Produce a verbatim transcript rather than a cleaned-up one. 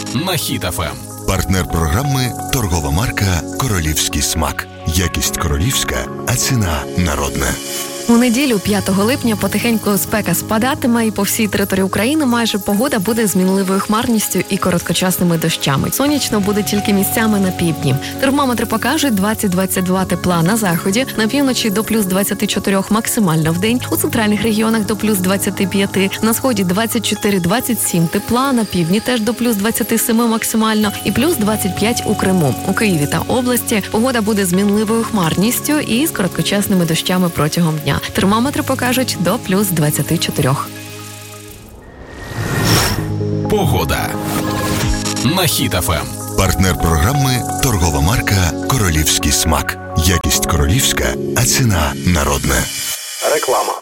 на Хіт еф ем. Партнер програми – торгова марка «Королівський смак». Якість королівська, а ціна народна. У неділю, п'ятого липня, потихеньку спека спадатиме, і по всій території України майже погода буде з мінливою хмарністю і короткочасними дощами. Сонячно буде тільки місцями на півдні. Термометри покажуть двадцять - двадцять два тепла на заході, на півночі до плюс двадцять чотири максимально в день, у центральних регіонах до плюс двадцять п'ять, на сході двадцять чотири - двадцять сім тепла, на півдні теж до плюс двадцять сім максимально і плюс двадцять п'ять у Криму. У Києві та області погода буде з мінливою хмарністю і з короткочасними дощами протягом дня. Термометри покажуть до плюс двадцять чотири. Погода на Хіт еф ем. Партнер програми – торгова марка «Королівський смак». Якість королівська, а ціна народна. Реклама.